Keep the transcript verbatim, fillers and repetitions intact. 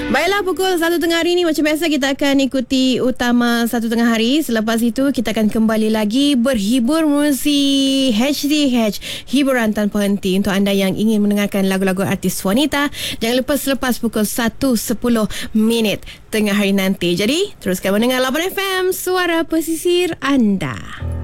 Baiklah, pukul satu tengah hari ni macam biasa kita akan ikuti utama satu tengah hari. Selepas itu kita akan kembali lagi berhibur muzik H D H, hiburan tanpa henti untuk anda yang ingin mendengarkan lagu-lagu artis wanita. Jangan lupa selepas pukul satu sepuluh minit tengah hari nanti. Jadi teruskan mendengar lapan F M, suara pesisir anda.